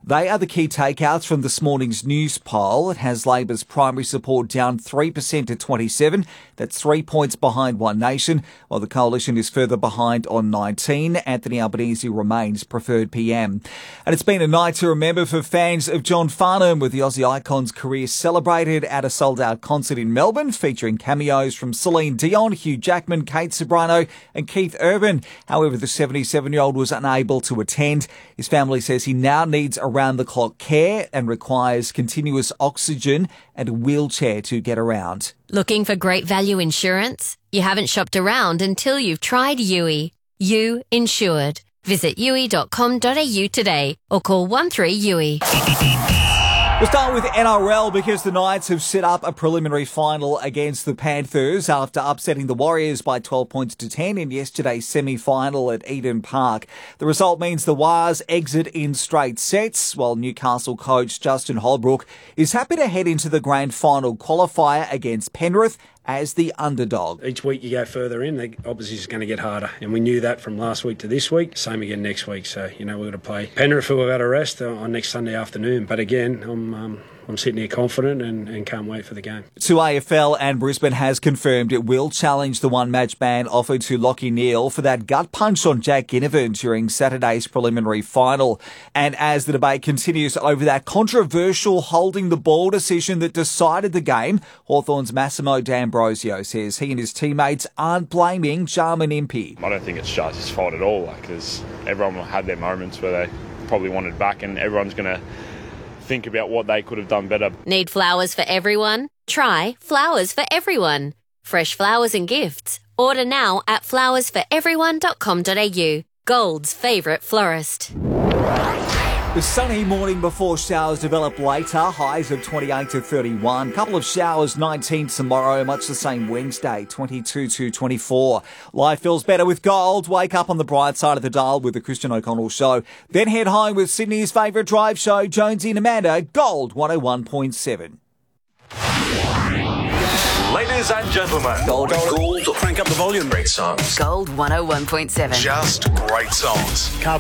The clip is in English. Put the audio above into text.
They are the key takeouts from this morning's news poll. It has Labor's primary support down 3% to 27. That's 3 points behind One Nation, while the coalition is further behind on 19. Anthony Albanese remains preferred PM. And it's been a night to remember for fans of John Farnham, with the Aussie icon's career celebrated at a sold-out concert in Melbourne, featuring cameos from Celine Dion, Hugh Jackman, Kate Ceberano and Keith Urban. However, the 77-year-old was unable to attend. His family says he now needs around-the-clock care and requires continuous oxygen and a wheelchair to get around. Looking for great value insurance? You haven't shopped around until you've tried Yui. You Insured. Visit yui.com.au today or call 13-YUI. We'll start with NRL because the Knights have set up a preliminary final against the Panthers after upsetting the Warriors by 12 points to 10 in yesterday's semi-final at Eden Park. The result means the Wars exit in straight sets, while Newcastle coach Justin Holbrook is happy to head into the grand final qualifier against Penrith as the underdog. Each week you go further in, the opposition is going to get harder. And we knew that from last week to this week. Same again next week. So, we're going to play Penrith, who we've got to rest on next Sunday afternoon. But again, I'm sitting here confident and can't wait for the game. 2AFL and Brisbane has confirmed it will challenge the one-match ban offered to Lachie Neale for that gut punch on Jack Ginnivan during Saturday's preliminary final. And as the debate continues over that controversial holding the ball decision that decided the game, Hawthorn's Massimo D'Ambrosio says he and his teammates aren't blaming Jarman Impey. I don't think it's Sharks' fault at all. Because everyone had their moments where they probably wanted back, and everyone's going to think about what they could have done better. Need flowers for everyone? Try Flowers for Everyone. Fresh flowers and gifts. Order now at flowersforeveryone.com.au. Gold's favourite florist. The sunny morning before showers develop later, highs of 28 to 31. Couple of showers, 19 tomorrow, much the same Wednesday, 22 to 24. Life feels better with Gold. Wake up on the bright side of the dial with the Christian O'Connell Show. Then head home with Sydney's favourite drive show, Jonesy and Amanda, Gold 101.7. Ladies and gentlemen, Gold. Crank up the volume. Great songs. Gold 101.7. Just great songs.